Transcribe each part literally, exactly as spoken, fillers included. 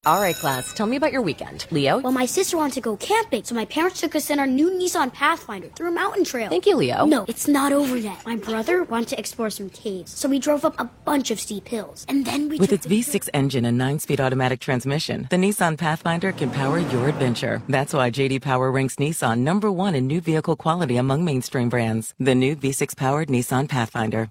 All right, class, tell me about your weekend. Leo? Well, my sister wanted to go camping, so my parents took us in our new Nissan Pathfinder through a mountain trail. Thank you, Leo. No, it's not over yet. My brother wanted to explore some caves, so we drove up a bunch of steep hills. And then we With took its V six engine and nine-speed automatic transmission, the Nissan Pathfinder can power your adventure. That's why J D Power ranks Nissan number one in new vehicle quality among mainstream brands. The new V six-powered Nissan Pathfinder.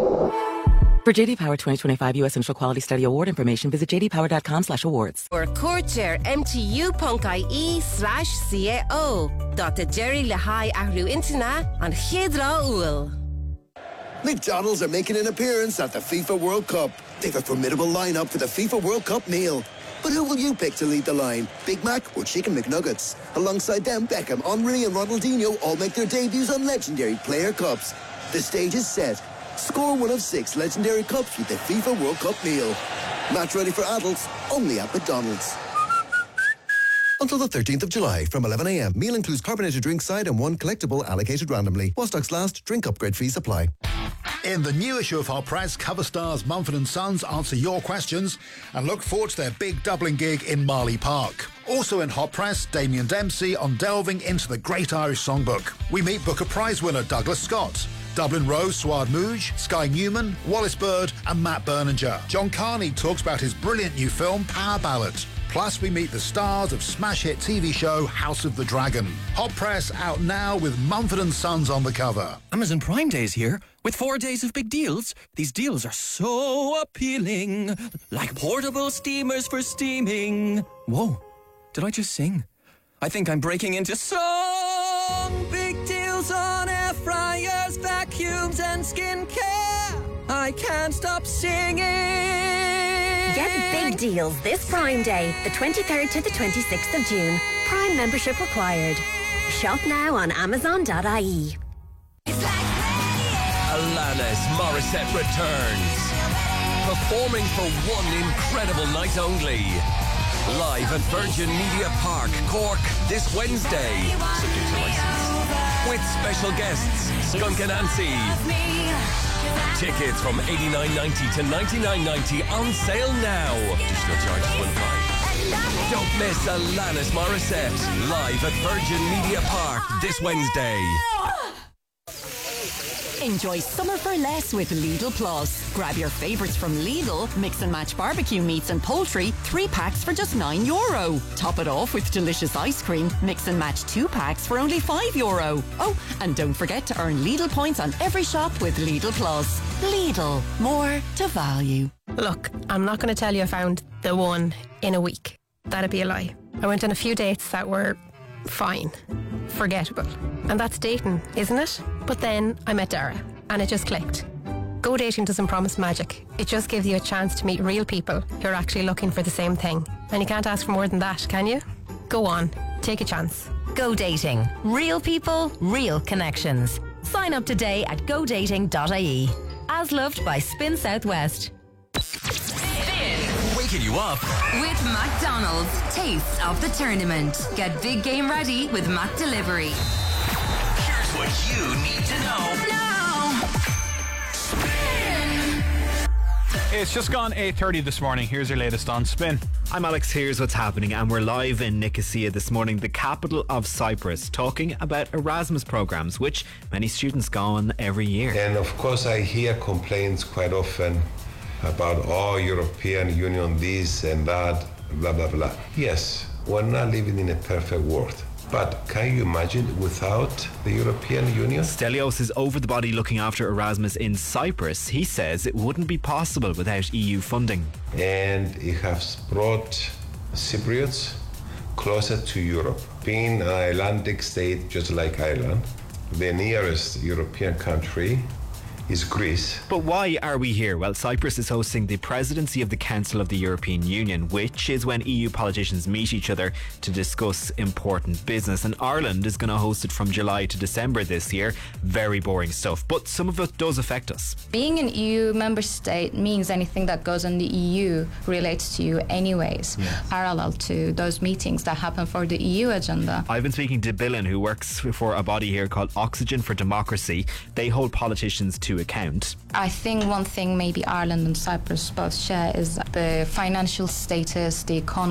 For J D Power twenty twenty-five U S Central Quality Study Award information, visit jdpower.com slash awards. Or Courtshare M T U Punk I E slash C A O. Doctor Jerry Lahai Ahru Intana on Hydra Uil. McDonald's are making an appearance at the FIFA World Cup. They've a formidable lineup for the FIFA World Cup meal. But who will you pick to lead the line? Big Mac or Chicken McNuggets? Alongside them, Beckham, Henry and Ronaldinho all make their debuts on legendary player cups. The stage is set. Score one of six legendary cups with the FIFA World Cup meal. Match ready for adults, only at McDonald's. Until the thirteenth of July from eleven a m. Meal includes carbonated drink side and one collectible allocated randomly. While stocks last, drink upgrade fees apply. In the new issue of Hot Press, cover stars Mumford and Sons answer your questions and look forward to their big doubling gig in Marley Park. Also in Hot Press, Damien Dempsey on delving into the Great Irish Songbook. We meet Booker Prize winner Douglas Scott, Dublin Rose, Suad Mooj, Sky Newman, Wallace Bird and Matt Berninger. John Carney talks about his brilliant new film Power Ballad. Plus, we meet the stars of smash hit T V show House of the Dragon. Hot Press out now with Mumford and Sons on the cover. Amazon Prime Day is here with four days of big deals. These deals are so appealing, like portable steamers for steaming. Whoa, did I just sing? I think I'm breaking into song. Big deals on air fryers, vacuums and skincare. I can't stop singing. Get big deals this Prime Day, the twenty-third to the twenty-sixth of June. Prime membership required. Shop now on amazon dot I E. Alanis Morissette returns, performing for one incredible night only. Live at Virgin Media Park, Cork, this Wednesday. Subject to license. With special guests, Skunk Anansi. Tickets from eighty-nine ninety to ninety-nine ninety on sale now. Additional charges will apply. Don't miss Alanis Morissette live at Virgin Media Park this Wednesday. Enjoy summer for less with Lidl Plus. Grab your favourites from Lidl, mix and match barbecue meats and poultry, three packs for just nine euro. Top it off with delicious ice cream, mix and match two packs for only five euro. Oh, and don't forget to earn Lidl points on every shop with Lidl Plus. Lidl, more to value. Look, I'm not going to tell you I found the one in a week. That'd be a lie. I went on a few dates that were fine, forgettable. And that's dating, isn't it? But then I met Dara, and it just clicked. Go dating doesn't promise magic. It just gives you a chance to meet real people who are actually looking for the same thing. And you can't ask for more than that, can you? Go on, take a chance. Go dating. Real people, real connections. Sign up today at go dating dot I E. As loved by Spin Southwest. Waking you up with McDonald's. Taste of the tournament. Get big game ready with Mac Delivery. Here's what you need to know now. Spin. It's just gone eight thirty this morning. Here's your latest on Spin. I'm Alex. Here's what's happening, and we're live in Nicosia this morning, the capital of Cyprus, talking about Erasmus programs, which many students go on every year. And of course, I hear complaints quite often about, oh, European Union this and that, blah, blah, blah. Yes, we're not living in a perfect world. But can you imagine without the European Union? Stelios is over the body looking after Erasmus in Cyprus. He says it wouldn't be possible without E U funding. And it has brought Cypriots closer to Europe. Being an Atlantic state just like Ireland, the nearest European country is Greece. But why are we here? Well, Cyprus is hosting the presidency of the Council of the European Union, which is when E U politicians meet each other to discuss important business. And Ireland is going to host it from July to December this year. Very boring stuff, but some of it does affect us. Being an E U member state means anything that goes on the E U relates to you anyways, yeah. Parallel to those meetings that happen for the E U agenda. I've been speaking to Billen, who works for a body here called Oxygen for Democracy. They hold politicians to account. I think one thing maybe Ireland and Cyprus both share is the financial status, the economy.